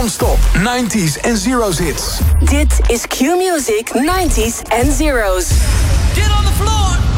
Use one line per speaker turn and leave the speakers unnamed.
Non-stop 90s en zeros hits.
Dit is Q-Music 90s en zeros.
Get on the floor!